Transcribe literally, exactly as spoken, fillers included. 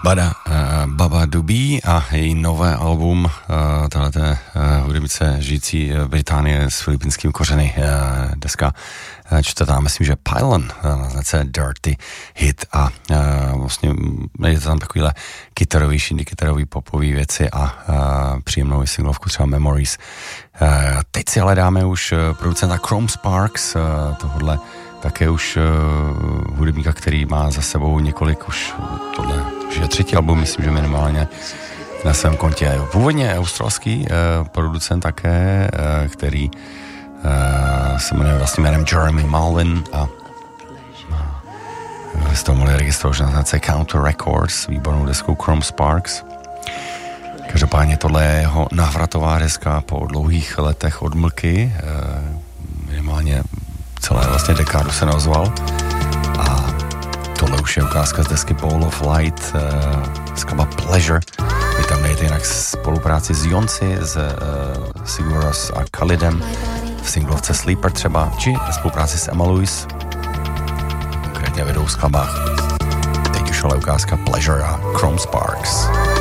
Bada, uh, Baba Dubí a její nové album uh, tohleté uh, hudebnice žijící v Británii s filipínskými kořeny. Uh, deska uh, čtvrtá, myslím, že Pylon, uh, znace Dirty Hit a uh, vlastně je to tam takovýhle kytarovější, kytarový popový věci a uh, příjemnou singlovku třeba Memories. Uh, teď si ale dáme už uh, producenta Chrome Sparks, uh, tohodle také už uh, hudebníka, který má za sebou několik už tohle, už je třetí album, myslím, že minimálně na svém kontě. Původně australský uh, producent také, uh, který uh, se jmenuje vlastně jménem Jeremy Malvin a uh, z toho mohli registrovat na značce Counter Records s výbornou deskou Chrome Sparks. Každopádně tohle je jeho návratová deska po dlouhých letech odmlky, uh, minimálně celé vlastně dekádu se neozval a tohle už je ukázka z desky Ball of Light uh, z kaba Pleasure. Vy tam nejde jinak spolupráci s Jonsi, s uh, Siguros a Khalidem v singlovce Sleeper třeba, či spolupráci s Emma Lewis, konkrétně vedou v skladbách. Teď už ale ukázka Pleasure a Chrome Sparks.